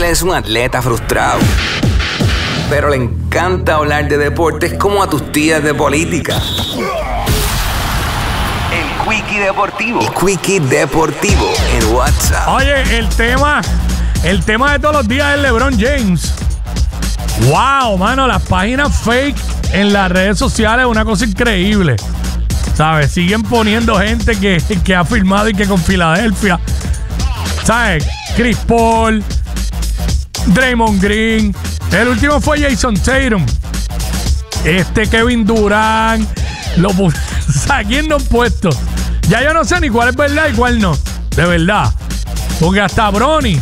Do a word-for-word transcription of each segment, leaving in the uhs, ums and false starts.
es un atleta frustrado, pero le encanta hablar de deportes como a tus tías de política. El Quickie Deportivo. El Quickie Deportivo en WhatsApp. Oye, el tema, el tema de todos los días es LeBron James. Wow, mano, las páginas fake en las redes sociales es una cosa increíble. ¿Sabes? Siguen poniendo gente que, que ha firmado y que con Filadelfia. ¿Sabes? Chris Paul, Draymond Green. El último fue Jason Tatum. Este Kevin Durant. Lo pus- o sea, ¿quién nos ha puesto? Ya yo no sé ni cuál es verdad y cuál no. De verdad. Porque hasta Bronny.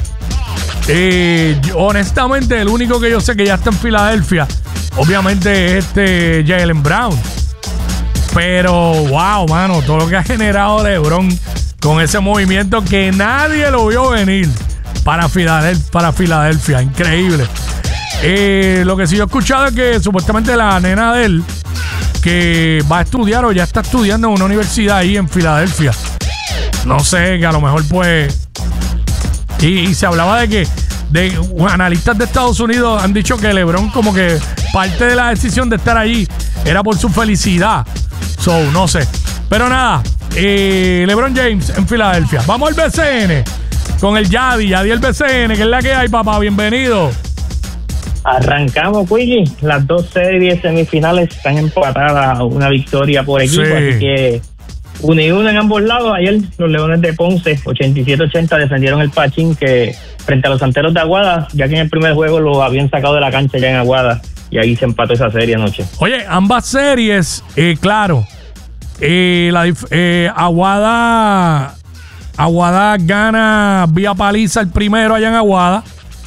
Eh, honestamente, el único que yo sé que ya está en Filadelfia, obviamente, es este Jaylen Brown. Pero, wow, mano, todo lo que ha generado LeBron con ese movimiento que nadie lo vio venir para Filadelfia. Para Filadelfia. Increíble. Eh, lo que sí yo he escuchado es que supuestamente la nena de él, que va a estudiar o ya está estudiando en una universidad ahí en Filadelfia. No sé, que a lo mejor pues... Y, y se hablaba de que de analistas de Estados Unidos han dicho que LeBron como que parte de la decisión de estar allí era por su felicidad. So, no sé. Pero nada, eh, LeBron James en Filadelfia. Vamos al B C N con el Yadi, Yadi el B C N, que es la que hay, papá. Bienvenido. Arrancamos, Quickie. Las dos series semifinales están empatadas, una victoria por equipo, sí. Así que uno y uno en ambos lados. Ayer los Leones de Ponce, ochenta y siete ochenta, defendieron el Pachín que frente a los Santeros de Aguada, ya que en el primer juego lo habían sacado de la cancha ya en Aguada, y ahí se empató esa serie anoche. Oye, ambas series, eh, claro, eh, la, eh, Aguada, Aguada gana vía paliza el primero allá en Aguada.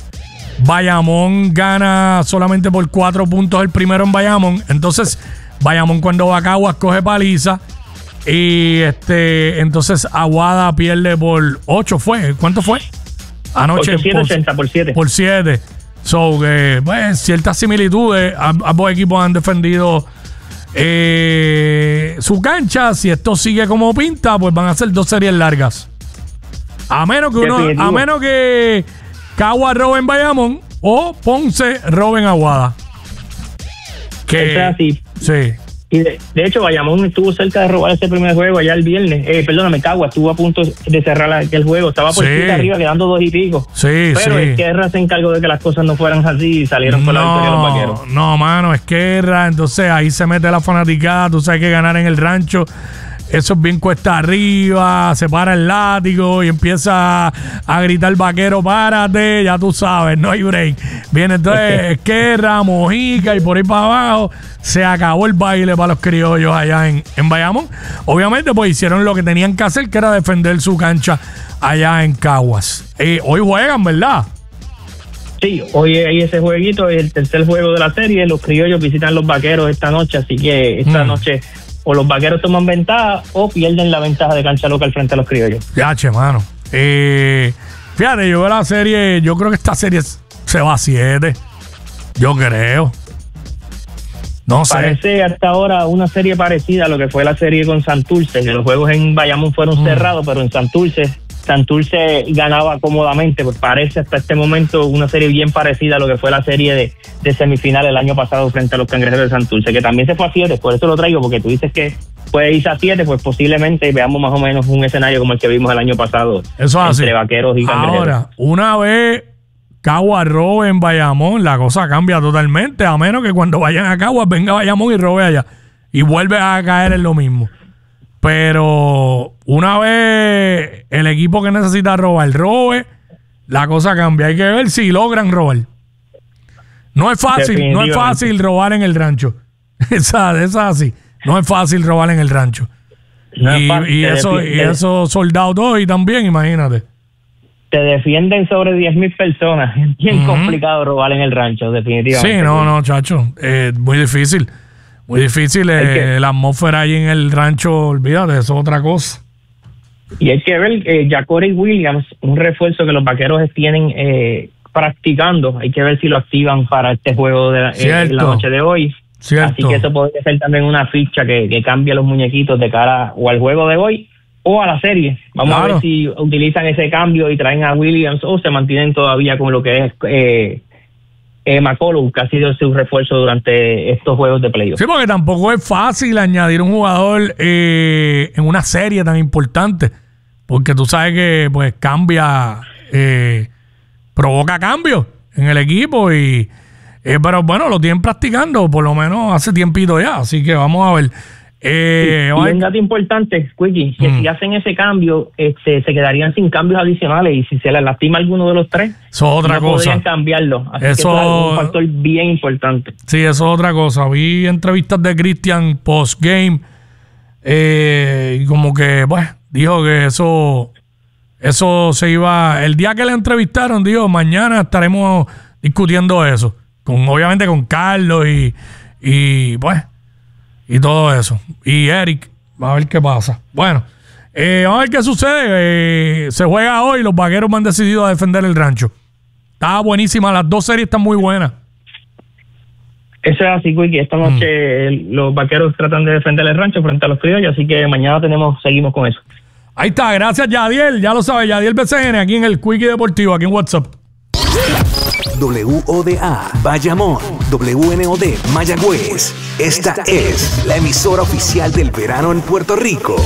Bayamón gana solamente por cuatro puntos el primero en Bayamón. Entonces, Bayamón cuando va a Caguas coge paliza. Y este, entonces Aguada pierde por ocho, ¿fue? ¿Cuánto fue? Anoche. ochocientos ochenta por siete. Por siete. So, eh, pues, ciertas similitudes. Ambos equipos han defendido eh, su cancha. Si esto sigue como pinta, pues van a ser dos series largas. A menos que uno, Definitivo. a menos que Caguas roben Bayamón o Ponce roben Aguada. Que, Eso es así. Sí. Y de, de hecho, Bayamón estuvo cerca de robar ese primer juego allá el viernes. Eh, perdóname, Caguas estuvo a punto de cerrar aquel juego. Estaba por sí. arriba, quedando dos y pico. Sí, Pero sí. Esquerra se encargó de que las cosas no fueran así y salieron con no, la victoria los Vaqueros. No, mano, Esquerra. Entonces ahí se mete la fanaticada. Tú sabes que ganar en el rancho, eso es bien cuesta arriba. Se para el látigo y empieza a gritar vaquero, párate. Ya tú sabes, no hay break. Viene entonces Esquerra, Mojica y por ahí para abajo. Se acabó el baile para los criollos allá en, en Bayamón. Obviamente, pues hicieron lo que tenían que hacer, que era defender su cancha allá en Caguas. Eh, hoy juegan, ¿verdad? Sí, hoy hay ese jueguito, el tercer juego de la serie. Los criollos visitan los Vaqueros esta noche, así que esta mm. noche o los Vaqueros toman ventaja o pierden la ventaja de cancha local frente a los criollos. Ya, che, mano. Eh, fíjate, yo veo la serie, yo creo que esta serie se va a siete. Yo creo. No sé. Parece hasta ahora una serie parecida a lo que fue la serie con Santurce, que los juegos en Bayamón fueron mm. cerrados, pero en Santurce, Santurce ganaba cómodamente. Pues parece hasta este momento una serie bien parecida a lo que fue la serie de, de semifinal el año pasado frente a los Cangrejeros de Santurce, que también se fue a siete. Por eso lo traigo, porque tú dices que puede irse a siete, pues posiblemente veamos más o menos un escenario como el que vimos el año pasado. Eso es entre así. Vaqueros y Cangrejeros. Ahora, una vez Caguas robe en Bayamón, la cosa cambia totalmente, a menos que cuando vayan a Caguas venga Bayamón y robe allá y vuelve a caer en lo mismo. Pero una vez el equipo que necesita robar robe, la cosa cambia. Hay que ver si logran robar. No es fácil, no es fácil robar en el rancho. Esa, esa es así. No es fácil robar en el rancho. No y, fácil, y eso, y esos soldados todos y también, imagínate. Te defienden sobre diez mil personas. Es bien uh-huh. complicado robar en el rancho, definitivamente. Sí, no, no, chacho. Eh, muy difícil. Muy difícil. Eh, la atmósfera ahí en el rancho, olvídate, eso es otra cosa. Y hay que ver, eh, Jacory Williams, un refuerzo que los Vaqueros tienen eh, practicando. Hay que ver si lo activan para este juego de la, eh, la noche de hoy. Cierto. Así que eso podría ser también una ficha que, que cambie los muñequitos de cara o al juego de hoy o a la serie. Vamos Claro. a ver si utilizan ese cambio y traen a Williams o se mantienen todavía con lo que es eh, eh, McCollum, que ha sido su refuerzo durante estos juegos de playoff. Sí, porque tampoco es fácil añadir un jugador eh, en una serie tan importante, porque tú sabes que pues cambia, eh, provoca cambios en el equipo y eh, pero bueno, lo tienen practicando por lo menos hace tiempito ya, así que vamos a ver. Eh, y vamos a ver. un dato importante, Quickie, que Mm. si hacen ese cambio, este, se quedarían sin cambios adicionales y si se les lastima alguno de los tres, Eso es otra no cosa. podrían cambiarlo. Así Eso- que eso es un factor bien importante. Sí, eso es otra cosa. Vi entrevistas de Christian post-game eh, y como que, pues, dijo que eso, eso se iba... El día que le entrevistaron, dijo, mañana estaremos discutiendo eso. Con, obviamente con Carlos y, y, pues, y todo eso. Y Eric, va a ver qué pasa. Bueno, eh, vamos a ver qué sucede. Eh, se juega hoy, los vaqueros han decidido a defender el rancho. Está buenísima, las dos series están muy buenas. Eso es así, Quickie. Esta noche eh, los vaqueros tratan de defender el rancho frente a los criollos, así que mañana tenemos seguimos con eso. Ahí está, gracias Yadiel, ya lo sabe, Yadiel B C N aquí en el Quickie Deportivo, aquí en WhatsApp. W O D A Bayamón, W N O D Mayagüez. Esta es la emisora oficial del verano en Puerto Rico.